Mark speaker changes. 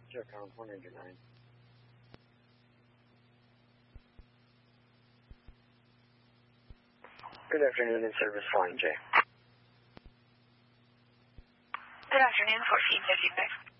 Speaker 1: Check on 109. Good afternoon, in service Flying J.
Speaker 2: Good afternoon, 1455.